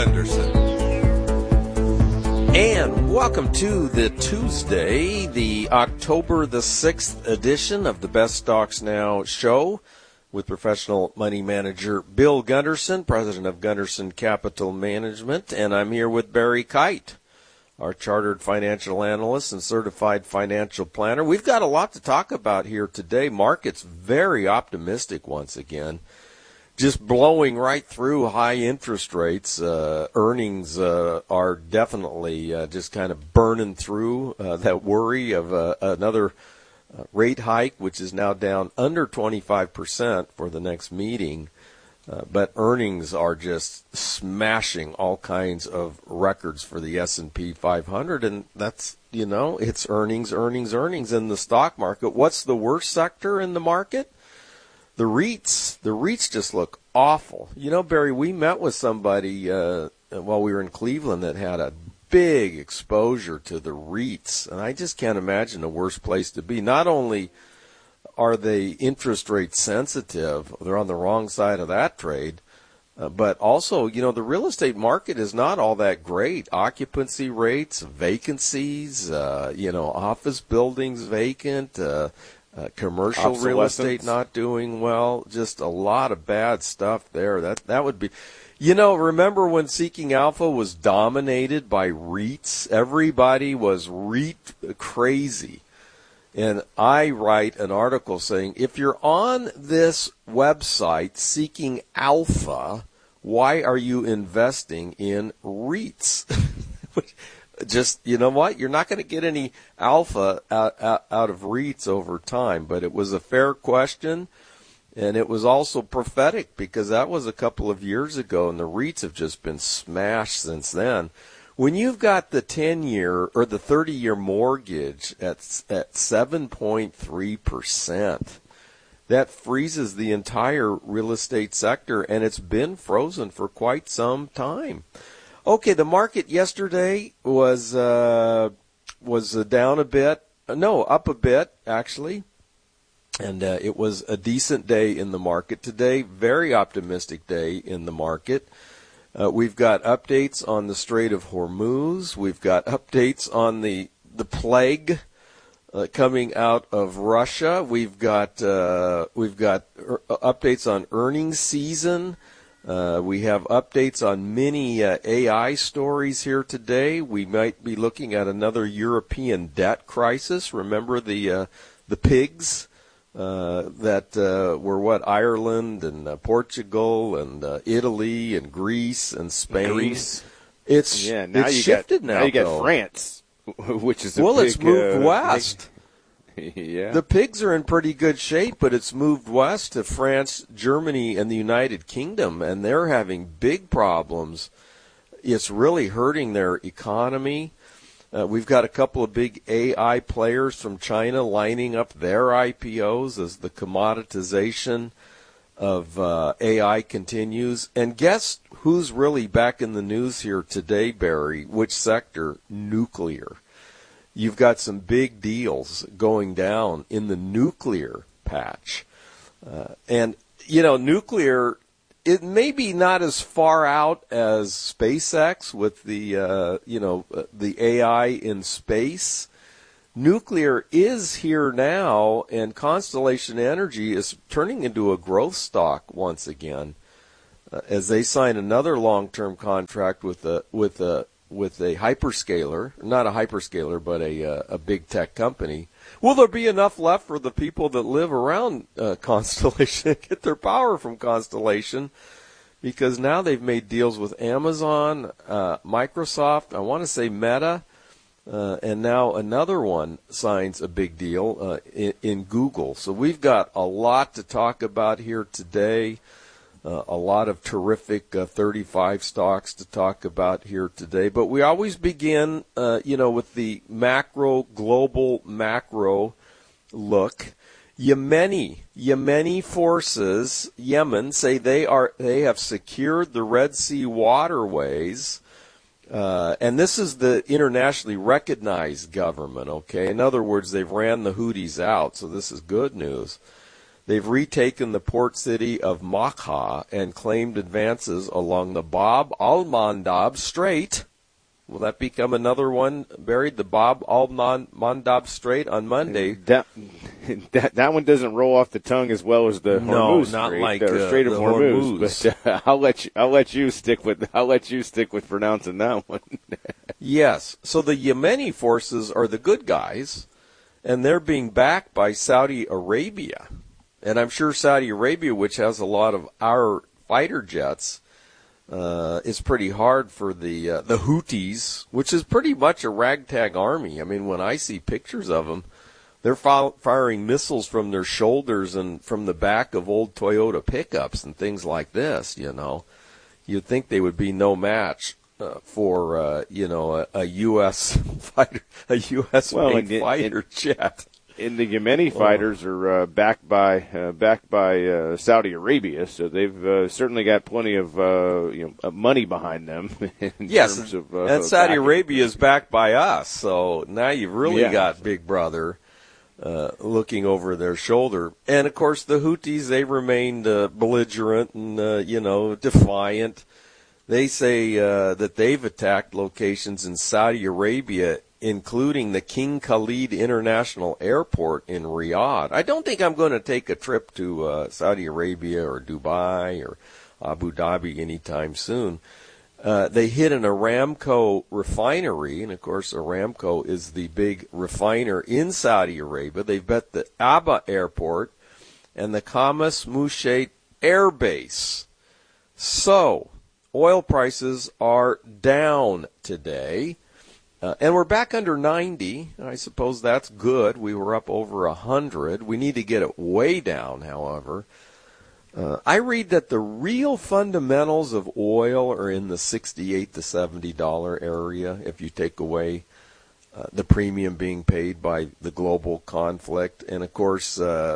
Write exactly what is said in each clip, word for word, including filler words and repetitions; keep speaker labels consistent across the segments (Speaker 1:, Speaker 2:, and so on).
Speaker 1: Gunderson. And welcome to the Tuesday, the October the sixth edition of the Best Stocks Now show with professional money manager Bill Gunderson, president of Gunderson Capital Management. And I'm here with Barry Kite, our chartered financial analyst and certified financial planner. We've got a lot to talk about here today. Market's very optimistic once again. Just blowing right through high interest rates. Uh, earnings uh, are definitely uh, just kind of burning through uh, that worry of uh, another uh, rate hike, which is now down under twenty-five percent for the next meeting. Uh, but earnings are just smashing all kinds of records for the S and P five hundred. And that's, you know, it's earnings, earnings, earnings in the stock market. What's the worst sector in the market? The REITs, the REITs just look awful. You know, Barry, we met with somebody uh, while we were in Cleveland that had a big exposure to the REITs, and I just can't imagine a worse place to be. Not only are they interest rate sensitive, they're on the wrong side of that trade, uh, but also, you know, the real estate market is not all that great. Occupancy rates, vacancies, uh, you know, office buildings vacant, uh Uh, commercial real estate not doing well, just a lot of bad stuff there. That that would be, you know, remember when Seeking Alpha was dominated by REITs? Everybody was REIT crazy. And I write an article saying, if you're on this website, Seeking Alpha, why are you investing in REITs? Just, you know what? You're not going to get any alpha out, out, out of REITs over time. But it was a fair question, and it was also prophetic because that was a couple of years ago, and the REITs have just been smashed since then. When you've got the ten-year or the thirty-year mortgage at at seven point three percent, that freezes the entire real estate sector, and it's been frozen for quite some time. Okay, the market yesterday was uh, was uh, down a bit. No, up a bit, actually. And uh, it was a decent day in the market today. Very optimistic day in the market. Uh, we've got updates on the Strait of Hormuz. We've got updates on the, the plague uh, coming out of Russia. We've got, uh, we've got er- updates on earnings season. Uh, we have updates on many uh, A I stories here today. We might be looking at another European debt crisis. Remember the uh, the pigs uh, that uh, were what Ireland and uh, Portugal and uh, Italy and Greece and Spain. Greece. It's
Speaker 2: yeah. Now
Speaker 1: it's
Speaker 2: you
Speaker 1: shifted
Speaker 2: got,
Speaker 1: now.
Speaker 2: Now you got
Speaker 1: though.
Speaker 2: France, which is a
Speaker 1: well,
Speaker 2: big,
Speaker 1: it's moved
Speaker 2: uh,
Speaker 1: west.
Speaker 2: Big... Yeah.
Speaker 1: The pigs are in pretty good shape, but it's moved west to France, Germany, and the United Kingdom, and they're having big problems. It's really hurting their economy. Uh, we've got a couple of big A I players from China lining up their I P Os as the commoditization of uh, A I continues. And guess who's really back in the news here today, Barry? Which sector? Nuclear. You've got some big deals going down in the nuclear patch. Uh, and, you know, nuclear, it may be not as far out as SpaceX with the, uh, you know, uh, the A I in space. Nuclear is here now, and Constellation Energy is turning into a growth stock once again uh, as they sign another long-term contract with a, with a, with a hyperscaler, not a hyperscaler, but a uh, a big tech company. Will there be enough left for the people that live around uh, Constellation to get their power from Constellation? Because now they've made deals with Amazon, uh, Microsoft, I want to say Meta, uh, and now another one signs a big deal uh, in, in Google. So we've got a lot to talk about here today. Uh, a lot of terrific uh, thirty-five stocks to talk about here today. But we always begin, uh, you know, with the macro, global macro look. Yemeni, Yemeni forces, Yemen, say they are they have secured the Red Sea waterways. Uh, and this is the internationally recognized government, okay? In other words, they've ran the Houthis out, so this is good news. They've retaken the port city of Makha and claimed advances along the Bab al-Mandab Strait. Will that become another one buried? The Bab al-Mandab Strait on Monday.
Speaker 2: That, that that one doesn't roll off the tongue as well as the
Speaker 1: no,
Speaker 2: Hormuz
Speaker 1: not
Speaker 2: Strait,
Speaker 1: like
Speaker 2: uh,
Speaker 1: uh,
Speaker 2: Strait of
Speaker 1: the
Speaker 2: Hormuz.
Speaker 1: Hormuz.
Speaker 2: But uh, I'll let you I'll let you stick with I'll let you stick with pronouncing that one.
Speaker 1: Yes. So the Yemeni forces are the good guys, and they're being backed by Saudi Arabia. And I'm sure Saudi Arabia, which has a lot of our fighter jets, uh, is pretty hard for the uh, the Houthis, which is pretty much a ragtag army. I mean, when I see pictures of them, they're fi- firing missiles from their shoulders and from the back of old Toyota pickups and things like this, you know. You'd think they would be no match uh, for, uh, you know, a, a U S fighter, a U S
Speaker 2: well,
Speaker 1: made
Speaker 2: and,
Speaker 1: fighter
Speaker 2: and,
Speaker 1: jet.
Speaker 2: And the Yemeni fighters are uh, backed by uh, backed by uh, Saudi Arabia, so they've uh, certainly got plenty of uh, you know money behind them. In
Speaker 1: yes,
Speaker 2: terms of, uh,
Speaker 1: and Saudi
Speaker 2: backing.
Speaker 1: Arabia is backed by us, so now you've really
Speaker 2: yeah.
Speaker 1: got Big Brother uh, looking over their shoulder. And of course, the Houthis, they remained uh, belligerent and uh, you know defiant. They say uh, that they've attacked locations in Saudi Arabia, including the King Khalid International Airport in Riyadh. I don't think I'm going to take a trip to uh, Saudi Arabia or Dubai or Abu Dhabi anytime soon. Uh, they hit an Aramco refinery, and of course Aramco is the big refiner in Saudi Arabia. They've bet the Aba Airport and the Khamis Mushat Air Base. So, oil prices are down today. Uh, and we're back under ninety. I suppose that's good. We were up over one hundred. We need to get it way down, however. Uh, I read that the real fundamentals of oil are in the sixty-eight to seventy dollars area if you take away uh, the premium being paid by the global conflict. And, of course, uh,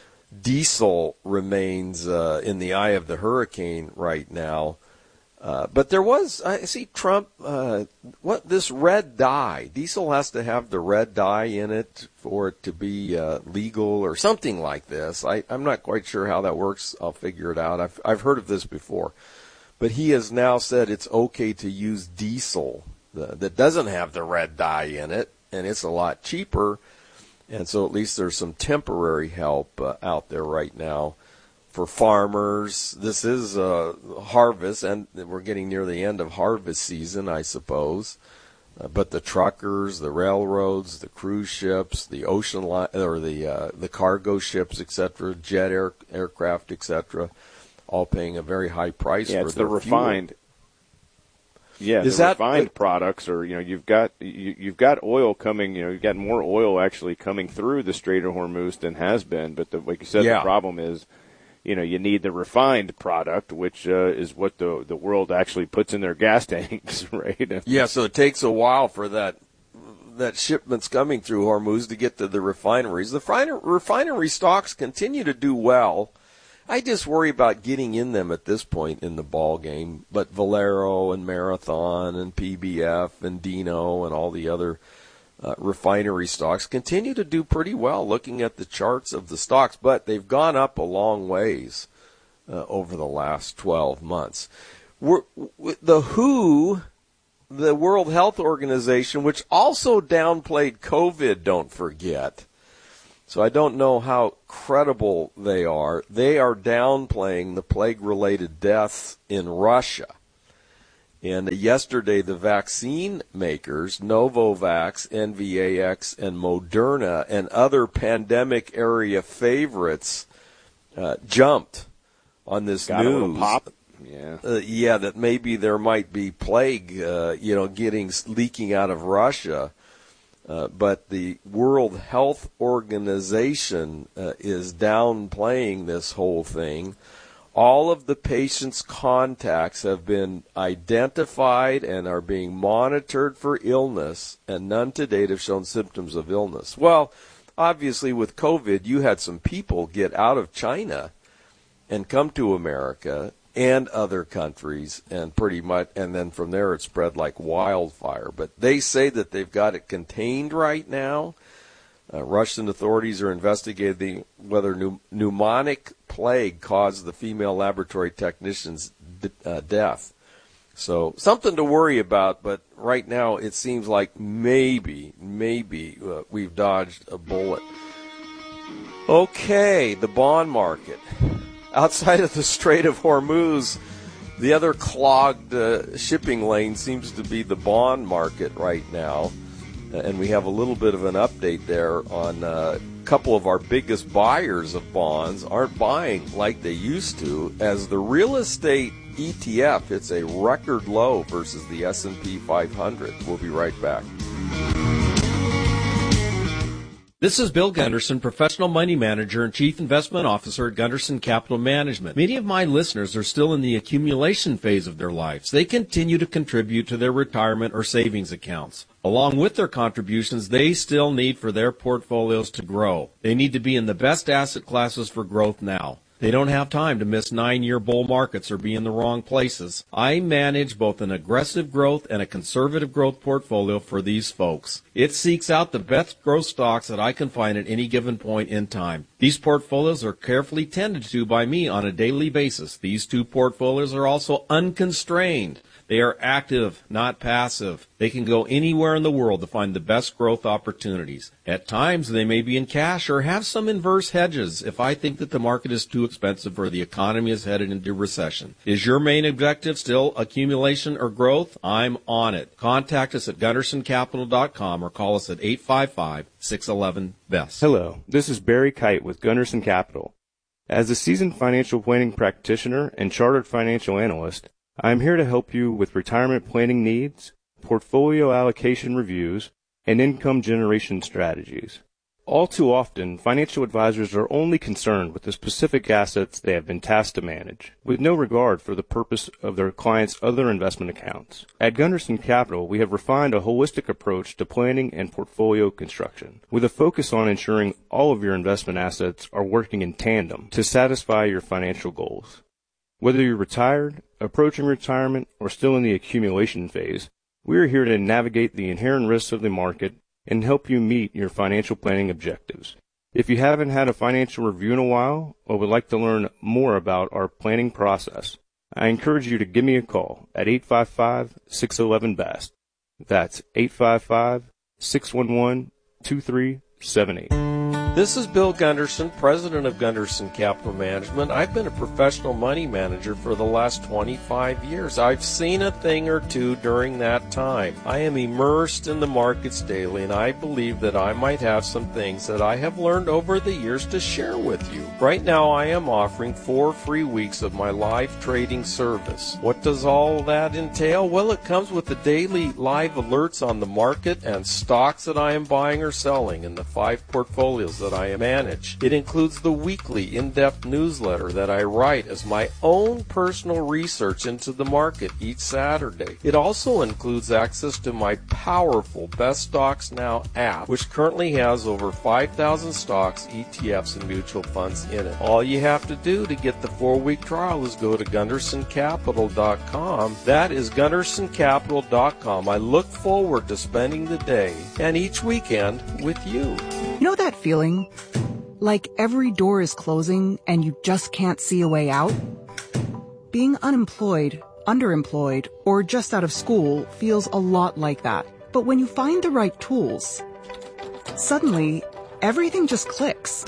Speaker 1: diesel remains uh, in the eye of the hurricane right now. Uh, but there was, I see Trump, uh, what, this red dye, diesel has to have the red dye in it for it to be uh, legal or something like this. I, I'm not quite sure how that works. I'll figure it out. I've, I've heard of this before. But he has now said it's okay to use diesel uh, that doesn't have the red dye in it, and it's a lot cheaper. And so at least there's some temporary help uh, out there right now. For farmers, this is uh, harvest, and we're getting near the end of harvest season, I suppose. Uh, but the truckers, the railroads, the cruise ships, the ocean line, or the uh, the cargo ships, et cetera, jet air, aircraft, et cetera, all paying a very high price
Speaker 2: yeah,
Speaker 1: for
Speaker 2: it's
Speaker 1: their
Speaker 2: the refined.
Speaker 1: Fuel.
Speaker 2: Yeah,
Speaker 1: is
Speaker 2: the
Speaker 1: that,
Speaker 2: refined
Speaker 1: uh,
Speaker 2: products are, you know, you've got you, you've got oil coming, you know, you've got more oil actually coming through the Strait of Hormuz than has been. But the, like you said,
Speaker 1: yeah.
Speaker 2: the problem is, you know, you need the refined product, which uh, is what the the world actually puts in their gas tanks, right?
Speaker 1: Yeah, so it takes a while for that that shipments coming through Hormuz to get to the refineries. The refiner, refinery stocks continue to do well. I just worry about getting in them at this point in the ball game. But Valero and Marathon and P B F and Dino and all the other Uh, refinery stocks continue to do pretty well looking at the charts of the stocks, but they've gone up a long ways uh, over the last twelve months. We're, the W H O, the World Health Organization, which also downplayed COVID, don't forget. So I don't know how credible they are. They are downplaying the plague-related deaths in Russia. And yesterday, the vaccine makers, Novavax, N V A X, and Moderna, and other pandemic area favorites uh, jumped on this
Speaker 2: Got
Speaker 1: news.
Speaker 2: A little pop. Yeah,
Speaker 1: uh, yeah, that maybe there might be plague, uh, you know, getting leaking out of Russia. Uh, but the World Health Organization uh, is downplaying this whole thing. All of the patient's contacts have been identified and are being monitored for illness, and none to date have shown symptoms of illness. Well, obviously with COVID, you had some people get out of China and come to America and other countries, and pretty much, and then from there it spread like wildfire. But they say that they've got it contained right now. Uh, Russian authorities are investigating whether pneum- pneumonic plague caused the female laboratory technician's d- uh, death. So something to worry about, but right now it seems like maybe, maybe uh, we've dodged a bullet. Okay, the bond market. Outside of the Strait of Hormuz, the other clogged uh, shipping lane seems to be the bond market right now. And we have a little bit of an update there on uh, a couple of our biggest buyers of bonds aren't buying like they used to, as the real estate E T F hits a record low versus the S and P five hundred. We'll be right back.
Speaker 3: This is Bill Gunderson, professional money manager and chief investment officer at Gunderson Capital Management. Many of my listeners are still in the accumulation phase of their lives. They continue to contribute to their retirement or savings accounts. Along with their contributions, they still need for their portfolios to grow. They need to be in the best asset classes for growth now. They don't have time to miss nine-year bull markets or be in the wrong places. I manage both an aggressive growth and a conservative growth portfolio for these folks. It seeks out the best growth stocks that I can find at any given point in time. These portfolios are carefully tended to by me on a daily basis. These two portfolios are also unconstrained. They are active, not passive. They can go anywhere in the world to find the best growth opportunities. At times, they may be in cash or have some inverse hedges if I think that the market is too expensive or the economy is headed into recession. Is your main objective still accumulation or growth? I'm on it. Contact us at gunderson capital dot com or call us at eight five five, six one one, B E S T.
Speaker 4: Hello, this is Barry Kite with Gunderson Capital. As a seasoned financial planning practitioner and chartered financial analyst, I am here to help you with retirement planning needs, portfolio allocation reviews, and income generation strategies. All too often, financial advisors are only concerned with the specific assets they have been tasked to manage, with no regard for the purpose of their clients' other investment accounts. At Gunderson Capital, we have refined a holistic approach to planning and portfolio construction, with a focus on ensuring all of your investment assets are working in tandem to satisfy your financial goals. Whether you're retired, approaching retirement, or still in the accumulation phase, we are here to navigate the inherent risks of the market and help you meet your financial planning objectives. If you haven't had a financial review in a while or would like to learn more about our planning process, I encourage you to give me a call at eight five five, six one one, B A S T. That's eight five five, six one one, two three seven eight.
Speaker 1: This is Bill Gunderson, president of Gunderson Capital Management. I've been a professional money manager for the last twenty-five years. I've seen a thing or two during that time. I am immersed in the markets daily, and I believe that I might have some things that I have learned over the years to share with you. Right now, I am offering four free weeks of my live trading service. What does all that entail? Well, it comes with the daily live alerts on the market and stocks that I am buying or selling in the five portfolios that I manage. It includes the weekly in-depth newsletter that I write as my own personal research into the market each Saturday. It also includes access to my powerful Best Stocks Now app, which currently has over five thousand stocks, E T Fs, and mutual funds in it. All you have to do to get the four-week trial is go to gunderson capital dot com. That is gunderson capital dot com. I look forward to spending the day and each weekend with you.
Speaker 5: You know that feeling? Like every door is closing and you just can't see a way out? Being unemployed, underemployed, or just out of school feels a lot like that. But when you find the right tools, suddenly everything just clicks.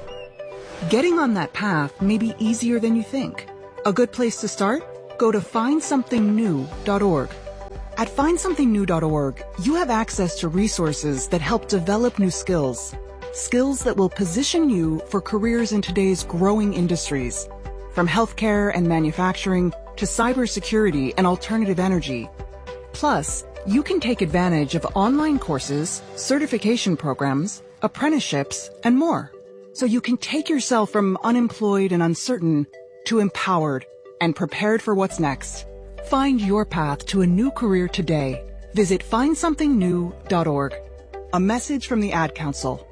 Speaker 5: Getting on that path may be easier than you think. A good place to start? Go to find something new dot org. At find something new dot org, you have access to resources that help develop new skills. Skills that will position you for careers in today's growing industries, from healthcare and manufacturing to cybersecurity and alternative energy. Plus, you can take advantage of online courses, certification programs, apprenticeships, and more. So you can take yourself from unemployed and uncertain to empowered and prepared for what's next. Find your path to a new career today. Visit find something new dot org. A message from the Ad Council.